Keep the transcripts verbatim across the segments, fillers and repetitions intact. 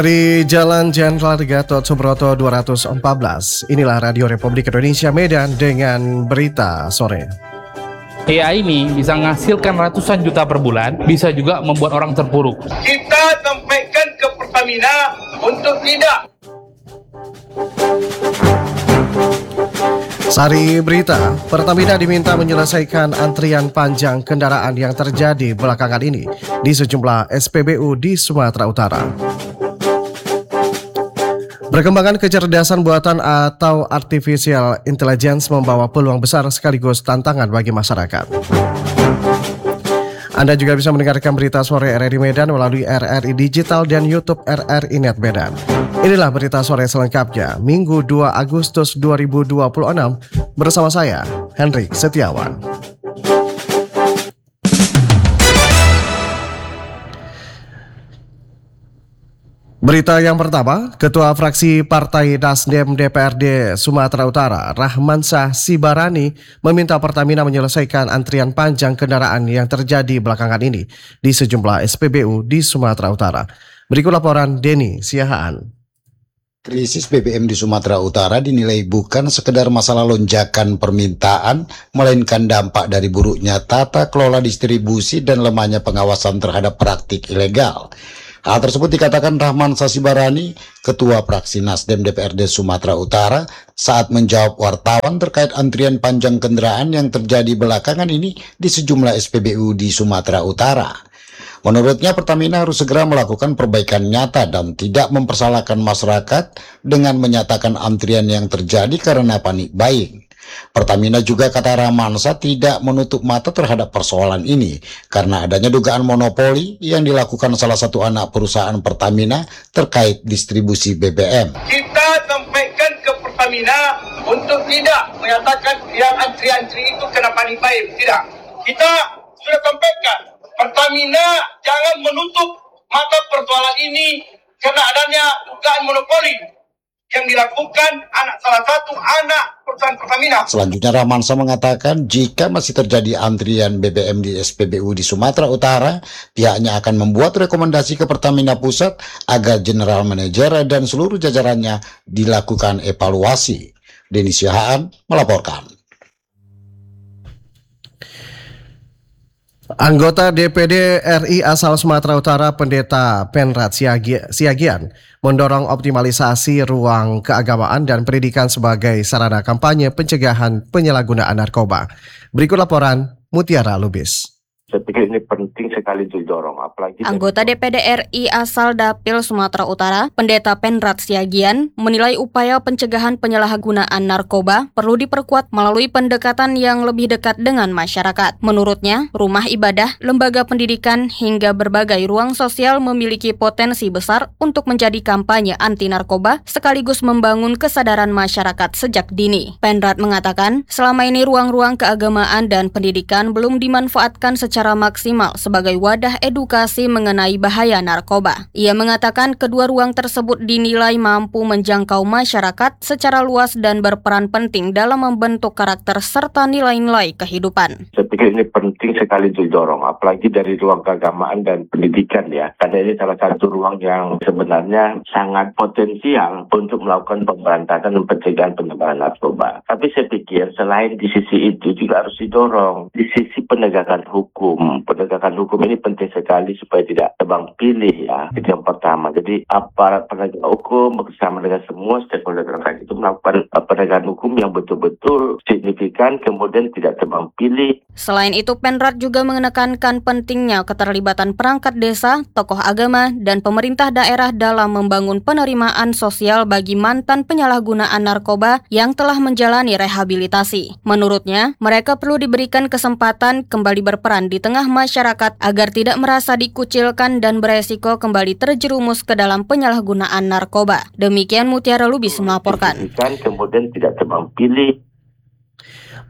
Dari Jalan Jenderal Gatot Subroto dua ratus empat belas, inilah Radio Republik Indonesia Medan dengan berita sore. A I ini bisa menghasilkan ratusan juta per bulan, bisa juga membuat orang terpuruk. Kita sampaikan ke Pertamina untuk tidak. Sari berita, Pertamina diminta menyelesaikan antrian panjang kendaraan yang terjadi belakangan ini di sejumlah S P B U di Sumatera Utara. Perkembangan kecerdasan buatan atau artificial intelligence membawa peluang besar sekaligus tantangan bagi masyarakat. Anda juga bisa mendengarkan berita sore R R I Medan melalui R R I Digital dan YouTube R R I Net Medan. Inilah berita sore selengkapnya, Minggu dua Agustus dua ribu dua puluh enam, bersama saya, Hendrik Setiawan. Berita yang pertama, Ketua Fraksi Partai Nasdem D P R D Sumatera Utara, Rahmansyah Sibarani, meminta Pertamina menyelesaikan antrian panjang kendaraan yang terjadi belakangan ini di sejumlah S P B U di Sumatera Utara. Berikut laporan Denny Siahaan. Krisis B B M di Sumatera Utara dinilai bukan sekedar masalah lonjakan permintaan, melainkan dampak dari buruknya tata kelola distribusi dan lemahnya pengawasan terhadap praktik ilegal. Hal tersebut dikatakan Rahmansyah Sibarani, Ketua Fraksi Nasdem D P R D Sumatera Utara, saat menjawab wartawan terkait antrian panjang kendaraan yang terjadi belakangan ini di sejumlah S P B U di Sumatera Utara. Menurutnya, Pertamina harus segera melakukan perbaikan nyata dan tidak mempersalahkan masyarakat dengan menyatakan antrian yang terjadi karena panik buying. Pertamina juga, kata Rahmansyah, tidak menutup mata terhadap persoalan ini karena adanya dugaan monopoli yang dilakukan salah satu anak perusahaan Pertamina terkait distribusi B B M. Kita sampaikan ke Pertamina untuk tidak menyatakan yang antri-antri itu kena panik buying. Tidak. Kita sudah sampaikan, Pertamina jangan menutup mata persoalan ini karena adanya dugaan monopoli yang dilakukan anak salah satu anak perusahaan Pertamina. Selanjutnya, Rahmansyah mengatakan jika masih terjadi antrian B B M di S P B U di Sumatera Utara, pihaknya akan membuat rekomendasi ke Pertamina Pusat agar General Manager dan seluruh jajarannya dilakukan evaluasi. Denny Siahaan melaporkan. Anggota D P D R I asal Sumatera Utara, Pendeta Penrat Siagian, mendorong optimalisasi ruang keagamaan dan pendidikan sebagai sarana kampanye pencegahan penyalahgunaan narkoba. Berikut laporan Mutiara Lubis. Saya pikir ini penting sekali didorong, apalagi anggota D P D R I asal Dapil Sumatera Utara, Pendeta Penrat Siagian, menilai upaya pencegahan penyalahgunaan narkoba perlu diperkuat melalui pendekatan yang lebih dekat dengan masyarakat. Menurutnya, rumah ibadah, lembaga pendidikan, hingga berbagai ruang sosial memiliki potensi besar untuk menjadi kampanye anti narkoba sekaligus membangun kesadaran masyarakat sejak dini. Penrat mengatakan, selama ini ruang-ruang keagamaan dan pendidikan belum dimanfaatkan secara secara maksimal sebagai wadah edukasi mengenai bahaya narkoba. Ia mengatakan kedua ruang tersebut dinilai mampu menjangkau masyarakat secara luas dan berperan penting dalam membentuk karakter serta nilai-nilai kehidupan. Saya pikir ini penting sekali didorong, apalagi dari ruang keagamaan dan pendidikan ya. Karena ini salah satu ruang yang sebenarnya sangat potensial untuk melakukan pemberantasan dan pencegahan penyebaran narkoba. Tapi saya pikir selain di sisi itu juga harus didorong di sisi penegakan hukum. Penegakan hukum ini penting sekali supaya tidak tebang pilih ya. Itu yang pertama. Jadi aparat penegak hukum bersama dengan semua stakeholder terkait itu melakukan penegakan hukum yang betul-betul signifikan, kemudian tidak tebang pilih. Selain itu, Penrat juga menekankan pentingnya keterlibatan perangkat desa, tokoh agama, dan pemerintah daerah dalam membangun penerimaan sosial bagi mantan penyalahgunaan narkoba yang telah menjalani rehabilitasi. Menurutnya, mereka perlu diberikan kesempatan kembali berperan di tengah masyarakat agar tidak merasa dikucilkan dan beresiko kembali terjerumus ke dalam penyalahgunaan narkoba. Demikian Mutiara Lubis melaporkan. Kemudian tidak tebang pilih.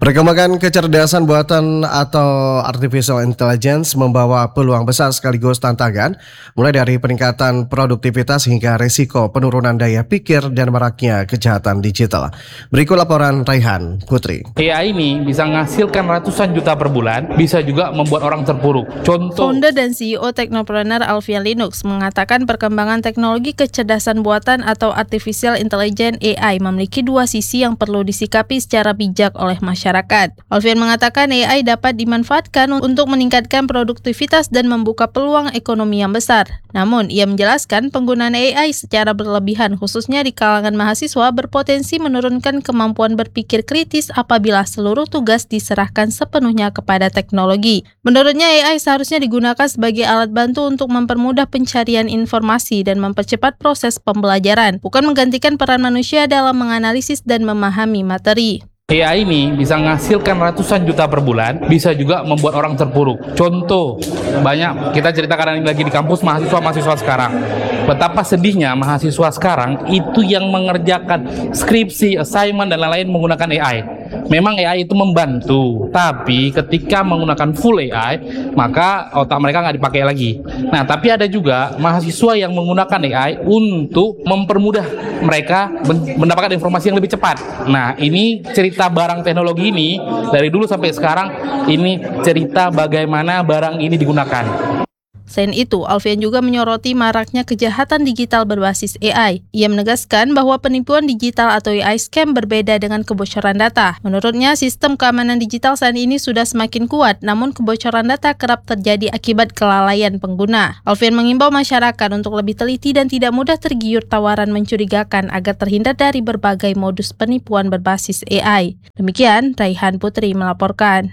Perkembangan kecerdasan buatan atau artificial intelligence membawa peluang besar sekaligus tantangan, mulai dari peningkatan produktivitas hingga risiko penurunan daya pikir dan maraknya kejahatan digital. Berikut laporan Raihan Putri. A I ini bisa menghasilkan ratusan juta per bulan, bisa juga membuat orang terpuruk. Contoh, Founder dan C E O Technopreneur Alfian Linux mengatakan perkembangan teknologi kecerdasan buatan atau artificial intelligence A I memiliki dua sisi yang perlu disikapi secara bijak oleh masyarakat. Alfian mengatakan A I dapat dimanfaatkan untuk meningkatkan produktivitas dan membuka peluang ekonomi yang besar. Namun, ia menjelaskan penggunaan A I secara berlebihan khususnya di kalangan mahasiswa berpotensi menurunkan kemampuan berpikir kritis apabila seluruh tugas diserahkan sepenuhnya kepada teknologi. Menurutnya, A I seharusnya digunakan sebagai alat bantu untuk mempermudah pencarian informasi dan mempercepat proses pembelajaran, bukan menggantikan peran manusia dalam menganalisis dan memahami materi. A I ini bisa menghasilkan ratusan juta per bulan, bisa juga membuat orang terpuruk. Contoh, banyak kita cerita kadang lagi di kampus mahasiswa-mahasiswa sekarang. Betapa sedihnya mahasiswa sekarang itu yang mengerjakan skripsi, assignment, dan lain-lain menggunakan A I. Memang A I itu membantu, tapi ketika menggunakan full A I, maka otak mereka nggak dipakai lagi. Nah, tapi ada juga mahasiswa yang menggunakan A I untuk mempermudah mereka mendapatkan informasi yang lebih cepat. Nah, ini cerita barang teknologi ini dari dulu sampai sekarang, ini cerita bagaimana barang ini digunakan. Selain itu, Alfian juga menyoroti maraknya kejahatan digital berbasis A I. Ia menegaskan bahwa penipuan digital atau A I scam berbeda dengan kebocoran data. Menurutnya, sistem keamanan digital saat ini sudah semakin kuat, namun kebocoran data kerap terjadi akibat kelalaian pengguna. Alfian mengimbau masyarakat untuk lebih teliti dan tidak mudah tergiur tawaran mencurigakan agar terhindar dari berbagai modus penipuan berbasis A I. Demikian, Raihan Putri melaporkan.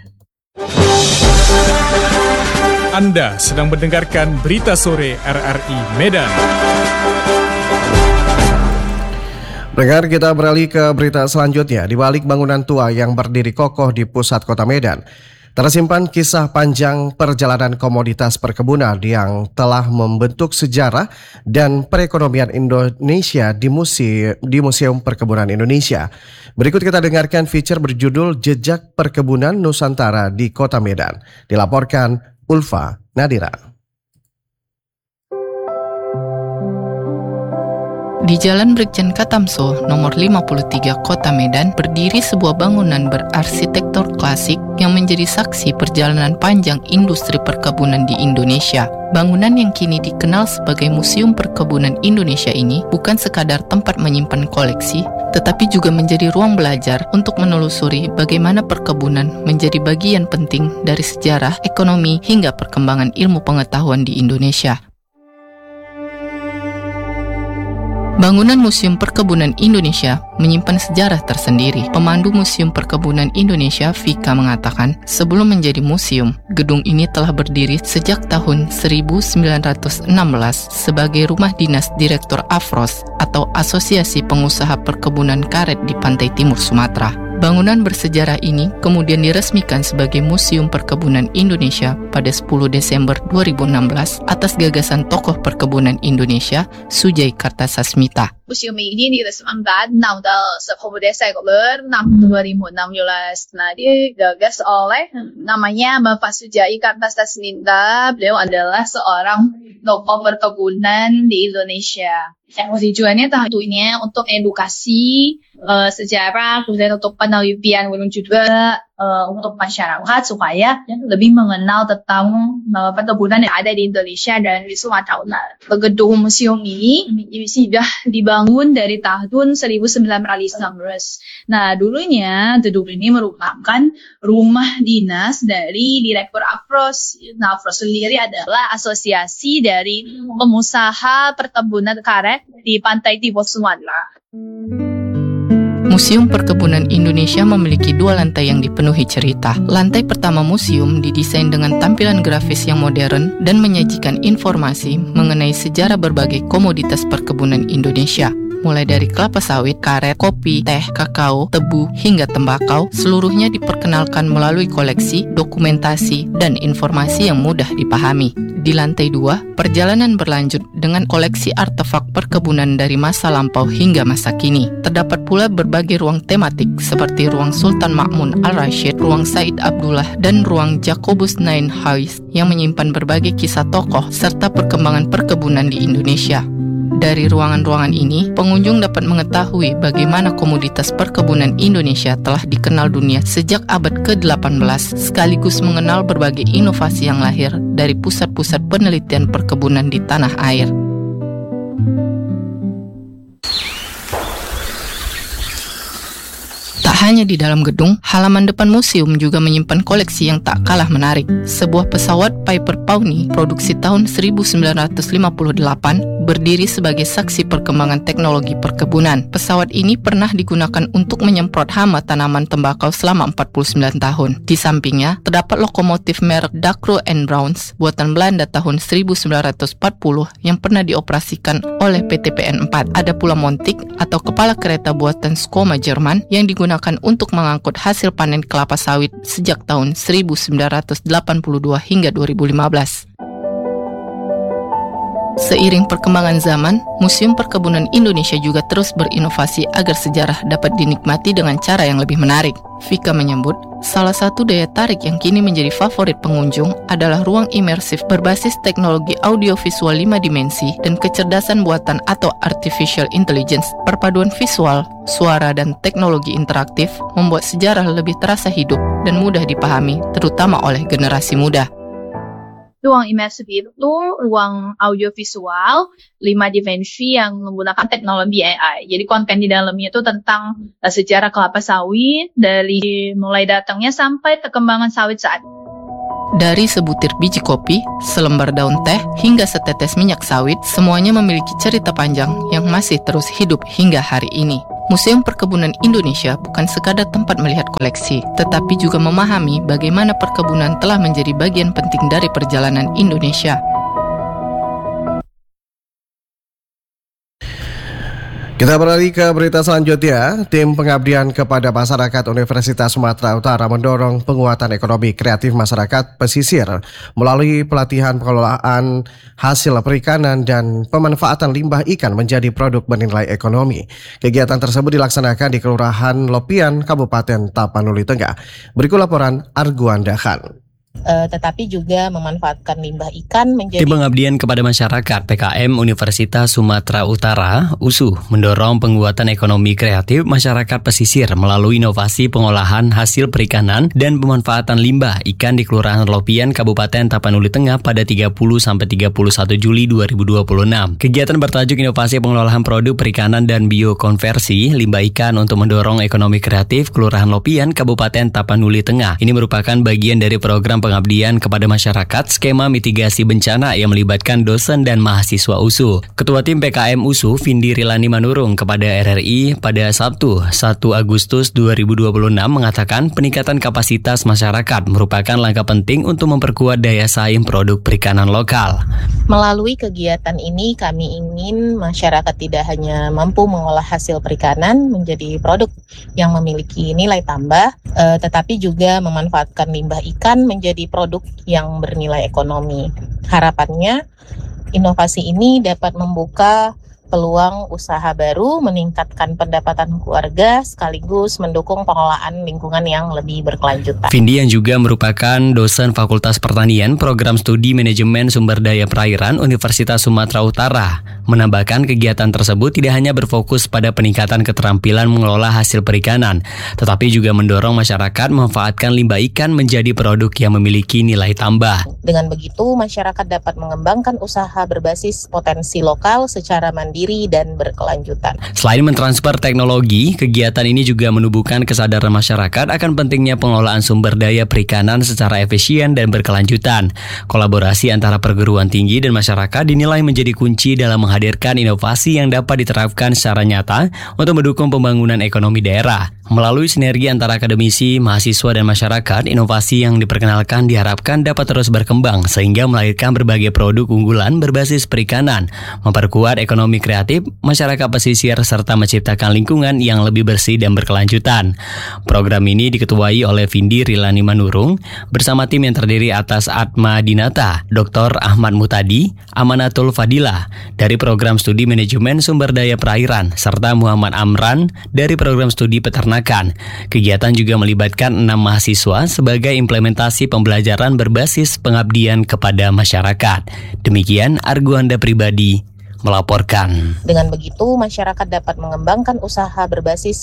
Anda sedang mendengarkan Berita Sore R R I Medan. Pendengar, kita beralih ke berita selanjutnya. Di balik bangunan tua yang berdiri kokoh di pusat kota Medan, tersimpan kisah panjang perjalanan komoditas perkebunan yang telah membentuk sejarah dan perekonomian Indonesia di, muse- di Museum Perkebunan Indonesia. Berikut kita dengarkan feature berjudul Jejak Perkebunan Nusantara di Kota Medan. Dilaporkan Ulfa Nadira. Di Jalan Brigjen Katamso, nomor lima puluh tiga, Kota Medan, berdiri sebuah bangunan berarsitektur klasik yang menjadi saksi perjalanan panjang industri perkebunan di Indonesia. Bangunan yang kini dikenal sebagai Museum Perkebunan Indonesia ini bukan sekadar tempat menyimpan koleksi, tetapi juga menjadi ruang belajar untuk menelusuri bagaimana perkebunan menjadi bagian penting dari sejarah, ekonomi, hingga perkembangan ilmu pengetahuan di Indonesia. Bangunan Museum Perkebunan Indonesia menyimpan sejarah tersendiri. Pemandu Museum Perkebunan Indonesia, Vika, mengatakan, sebelum menjadi museum, gedung ini telah berdiri sejak tahun seribu sembilan ratus enam belas sebagai rumah dinas Direktur Afros atau Asosiasi Pengusaha Perkebunan Karet di Pantai Timur Sumatera. Bangunan bersejarah ini kemudian diresmikan sebagai Museum Perkebunan Indonesia pada sepuluh Desember dua ribu enam belas atas gagasan tokoh perkebunan Indonesia, Sujai Kartasasmita. Museum ini diresmikan enam sepuluh Desember dua ribu enam belas. Nah, digagas oleh namanya Bapak Sujai Kartasasmita. Beliau adalah seorang tokoh perkebunan di Indonesia. Yang tujuannya tentunya untuk edukasi uh, sejarah, kemudian untuk penelitian juga uh, untuk masyarakat supaya lebih mengenal tentang uh, perkebunan yang ada di Indonesia dan di Sumatera Utara. Gedung museum ini sudah dibangun dari tahun seribu sembilan ratus enam belas. Nah, dulunya gedung ini merupakan rumah dinas dari Direktur Afros. Nah, Afros sendiri adalah asosiasi dari pengusaha perkebunan karet di Pantai Timur Sumatera. Museum Perkebunan Indonesia memiliki dua lantai yang dipenuhi cerita. Lantai pertama museum didesain dengan tampilan grafis yang modern dan menyajikan informasi mengenai sejarah berbagai komoditas perkebunan Indonesia. Mulai dari kelapa sawit, karet, kopi, teh, kakao, tebu, hingga tembakau, seluruhnya diperkenalkan melalui koleksi, dokumentasi, dan informasi yang mudah dipahami. Di lantai dua, perjalanan berlanjut dengan koleksi artefak perkebunan dari masa lampau hingga masa kini. Terdapat pula berbagai ruang tematik seperti ruang Sultan Ma'mun Al-Rashid, ruang Said Abdullah, dan ruang Jacobus Nienhuis yang menyimpan berbagai kisah tokoh serta perkembangan perkebunan di Indonesia. Dari ruangan-ruangan ini, pengunjung dapat mengetahui bagaimana komoditas perkebunan Indonesia telah dikenal dunia sejak abad ke delapan belas, sekaligus mengenal berbagai inovasi yang lahir dari pusat-pusat penelitian perkebunan di tanah air. Tak hanya di dalam gedung, halaman depan museum juga menyimpan koleksi yang tak kalah menarik. Sebuah pesawat Piper Pawnee produksi tahun seribu sembilan ratus lima puluh delapan berdiri sebagai saksi perkembangan teknologi perkebunan. Pesawat ini pernah digunakan untuk menyemprot hama tanaman tembakau selama empat puluh sembilan tahun. Di sampingnya, terdapat lokomotif merek Dacro and Browns buatan Belanda tahun seribu sembilan ratus empat puluh yang pernah dioperasikan oleh P T P N empat. Ada pula Montik atau kepala kereta buatan Skoma Jerman yang digunakan untuk mengangkut hasil panen kelapa sawit sejak tahun seribu sembilan ratus delapan puluh dua hingga dua ribu lima belas. Seiring perkembangan zaman, Museum Perkebunan Indonesia juga terus berinovasi agar sejarah dapat dinikmati dengan cara yang lebih menarik. Vika menyebut, salah satu daya tarik yang kini menjadi favorit pengunjung adalah ruang imersif berbasis teknologi audiovisual lima dimensi dan kecerdasan buatan atau artificial intelligence. Perpaduan visual, suara, dan teknologi interaktif membuat sejarah lebih terasa hidup dan mudah dipahami, terutama oleh generasi muda. Ruang imersif itu ruang audiovisual lima dimensi yang menggunakan teknologi A I. Jadi konten di dalamnya itu tentang uh, sejarah kelapa sawit dari mulai datangnya sampai perkembangan sawit saat ini. Dari sebutir biji kopi, selembar daun teh, hingga setetes minyak sawit, semuanya memiliki cerita panjang yang masih terus hidup hingga hari ini. Museum Perkebunan Indonesia bukan sekadar tempat melihat koleksi, tetapi juga memahami bagaimana perkebunan telah menjadi bagian penting dari perjalanan Indonesia. Kita beralih ke berita selanjutnya. Tim Pengabdian kepada Masyarakat Universitas Sumatera Utara mendorong penguatan ekonomi kreatif masyarakat pesisir melalui pelatihan pengelolaan hasil perikanan dan pemanfaatan limbah ikan menjadi produk bernilai ekonomi. Kegiatan tersebut dilaksanakan di Kelurahan Lopian, Kabupaten Tapanuli Tengah. Berikut laporan Arguan Dahan. Uh, tetapi juga memanfaatkan limbah ikan menjadi... Tim Pengabdian kepada Masyarakat P K M Universitas Sumatera Utara U S U mendorong penguatan ekonomi kreatif masyarakat pesisir melalui inovasi pengolahan hasil perikanan dan pemanfaatan limbah ikan di Kelurahan Lopian, Kabupaten Tapanuli Tengah pada tiga puluh sampai tiga puluh satu Juli dua ribu dua puluh enam. Kegiatan bertajuk Inovasi Pengolahan Produk Perikanan dan Biokonversi Limbah Ikan untuk mendorong ekonomi kreatif Kelurahan Lopian, Kabupaten Tapanuli Tengah. Ini merupakan bagian dari program pengabdian kepada masyarakat skema mitigasi bencana yang melibatkan dosen dan mahasiswa U S U. Ketua Tim P K M U S U, Vindi Rilani Manurung, kepada R R I pada Sabtu satu Agustus dua ribu dua puluh enam mengatakan peningkatan kapasitas masyarakat merupakan langkah penting untuk memperkuat daya saing produk perikanan lokal. Melalui kegiatan ini kami ingin masyarakat tidak hanya mampu mengolah hasil perikanan menjadi produk yang memiliki nilai tambah, eh, tetapi juga memanfaatkan limbah ikan menjadi produk yang bernilai ekonomi. Harapannya, inovasi ini dapat membuka peluang usaha baru, meningkatkan pendapatan keluarga, sekaligus mendukung pengelolaan lingkungan yang lebih berkelanjutan. Vindi yang juga merupakan dosen Fakultas Pertanian Program Studi Manajemen Sumber Daya Perairan Universitas Sumatera Utara menambahkan kegiatan tersebut tidak hanya berfokus pada peningkatan keterampilan mengelola hasil perikanan, tetapi juga mendorong masyarakat memanfaatkan limbah ikan menjadi produk yang memiliki nilai tambah. Dengan begitu, masyarakat dapat mengembangkan usaha berbasis potensi lokal secara mandiri dan berkelanjutan. Selain mentransfer teknologi, kegiatan ini juga menumbuhkan kesadaran masyarakat akan pentingnya pengelolaan sumber daya perikanan secara efisien dan berkelanjutan. Kolaborasi antara perguruan tinggi dan masyarakat dinilai menjadi kunci dalam menghadirkan inovasi yang dapat diterapkan secara nyata untuk mendukung pembangunan ekonomi daerah. Melalui sinergi antara akademisi, mahasiswa, dan masyarakat, inovasi yang diperkenalkan diharapkan dapat terus berkembang sehingga melahirkan berbagai produk unggulan berbasis perikanan, memperkuat ekonomi kreatif masyarakat pesisir serta menciptakan lingkungan yang lebih bersih dan berkelanjutan. Program ini diketuai oleh Vindi Rilani Manurung bersama tim yang terdiri atas Atma Dinata, Doktor Ahmad Mutadi, Amanatul Fadilah dari Program Studi Manajemen Sumber Daya Perairan serta Muhammad Amran dari Program Studi Peternakan. Kegiatan juga melibatkan enam mahasiswa sebagai implementasi pembelajaran berbasis pengabdian kepada masyarakat. Demikian Arguanda Pribadi melaporkan. Dengan begitu, masyarakat dapat mengembangkan usaha berbasis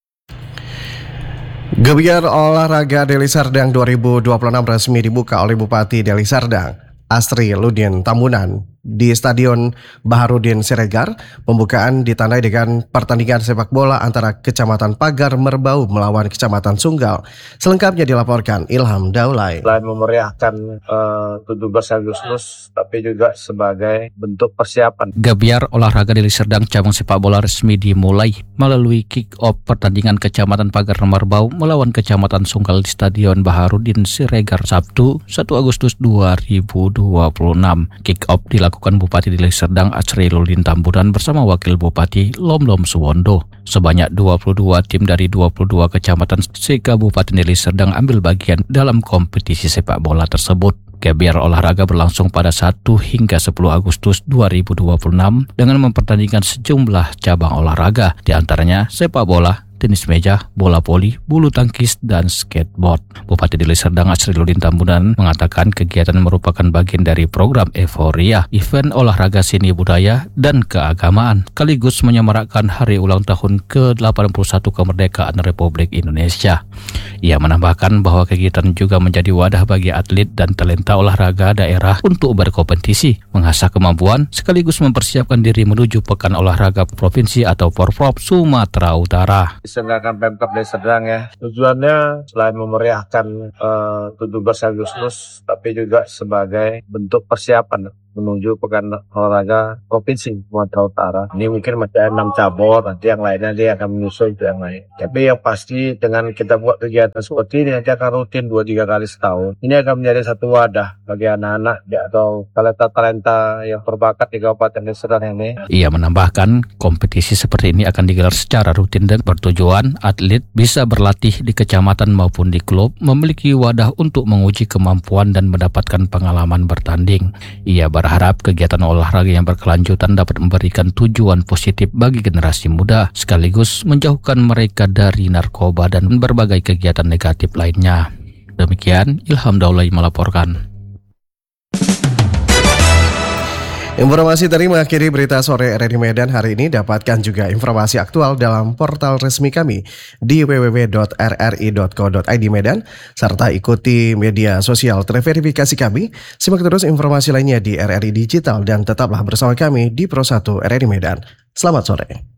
Gebiar Olahraga Deli Serdang dua ribu dua puluh enam resmi dibuka oleh Bupati Deli Serdang, Astri Ludin Tambunan, di Stadion Baharudin Siregar. Pembukaan ditandai dengan pertandingan sepak bola antara Kecamatan Pagar Merbau melawan Kecamatan Sunggal. Selengkapnya dilaporkan Ilham Daulay. Selain memeriahkan uh, tujuh belas Agustus, tapi juga sebagai bentuk persiapan. Gebiar Olahraga Deli Serdang cabang sepak bola resmi dimulai melalui kick-off pertandingan Kecamatan Pagar Merbau melawan Kecamatan Sunggal di Stadion Baharudin Siregar Sabtu satu Agustus dua ribu dua puluh enam. Kick-off dilakukan dilakukan Bupati Deli Serdang Astri Ludin Tambunan bersama Wakil Bupati Lomlom Suwondo. Sebanyak dua puluh dua tim dari dua puluh dua kecamatan se-Kabupaten Deli Serdang ambil bagian dalam kompetisi sepak bola tersebut. Gebiar olahraga berlangsung pada satu hingga sepuluh Agustus dua ribu dua puluh enam dengan mempertandingkan sejumlah cabang olahraga, di antaranya sepak bola, tenis meja, bola voli, bulu tangkis, dan skateboard. Bupati Deli Serdang Astri Ludin Tambunan mengatakan kegiatan merupakan bagian dari program Euforia, event olahraga seni budaya dan keagamaan, sekaligus menyemarakkan hari ulang tahun ke delapan puluh satu kemerdekaan Republik Indonesia. Ia menambahkan bahwa kegiatan juga menjadi wadah bagi atlet dan talenta olahraga daerah untuk berkompetisi, mengasah kemampuan, sekaligus mempersiapkan diri menuju Pekan Olahraga Provinsi atau Porprov Sumatera Utara. Diselenggarakan Pemkab Deli Serdang ya. Tujuannya selain memeriahkan uh, tujuh belas Agustus, tapi juga sebagai bentuk persiapan menuju Pekan Olahraga Provinsi Sumatera Utara. Ini mungkin masih ada enam cabur, nanti yang lainnya dia akan menyusul itu yang lain. Tapi yang pasti dengan kita buat kegiatan seperti ini nanti akan rutin dua tiga kali setahun. Ini akan menjadi satu wadah bagi anak-anak ya, atau talenta-talenta yang berbakat di Kabupaten Deli Serdang ini. Ia menambahkan kompetisi seperti ini akan digelar secara rutin dan bertujuan atlet bisa berlatih di kecamatan maupun di klub, memiliki wadah untuk menguji kemampuan dan mendapatkan pengalaman bertanding. Ia berharap kegiatan olahraga yang berkelanjutan dapat memberikan tujuan positif bagi generasi muda, sekaligus menjauhkan mereka dari narkoba dan berbagai kegiatan negatif lainnya. Demikian Ilham Daulay melaporkan. Informasi tadi mengakhiri berita sore R R I Medan hari ini. Dapatkan juga informasi aktual dalam portal resmi kami di w w w dot r r i dot co dot i d Medan, serta ikuti media sosial terverifikasi kami. Simak terus informasi lainnya di R R I Digital dan tetaplah bersama kami di Pro satu R R I Medan. Selamat sore.